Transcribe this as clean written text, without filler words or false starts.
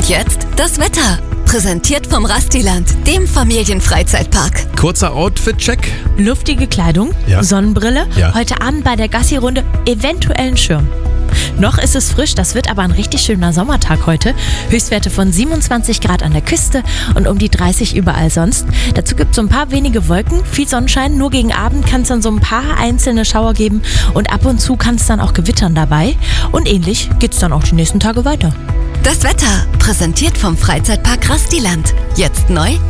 Und jetzt das Wetter. Präsentiert vom Rastiland, dem Familienfreizeitpark. Kurzer Outfit-Check. Luftige Kleidung, Ja. Sonnenbrille, Ja. heute Abend bei der Gassi-Runde eventuell ein Schirm. Noch ist es frisch, das wird aber ein richtig schöner Sommertag heute. Höchstwerte von 27 Grad an der Küste und um die 30 überall sonst. Dazu gibt es so ein paar wenige Wolken, viel Sonnenschein, nur gegen Abend kann es dann so ein paar einzelne Schauer geben und ab und zu kann es dann auch gewittern dabei. Und ähnlich geht es dann auch die nächsten Tage weiter. Das Wetter. Präsentiert vom Freizeitpark Rastiland. Jetzt neu